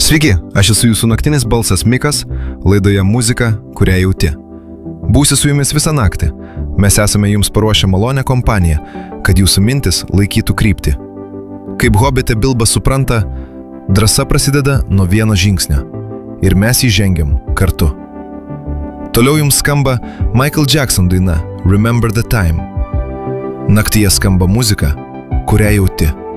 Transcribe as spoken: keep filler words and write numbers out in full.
Sveiki, aš esu jūsų naktinis balsas Mikas, laidoje muzika, kurią jauti. Būsiu su jumis visą naktį. Mes esame jums paruošę malonę kompaniją, kad jūsų mintis laikytų kryptį. Kaip hobite Bilbas supranta, drąsa prasideda nuo vieno žingsnio. Ir mes jį žengiam kartu. Toliau jums skamba Michael Jackson daina Remember the Time. Naktyje skamba muzika, kurią jauti.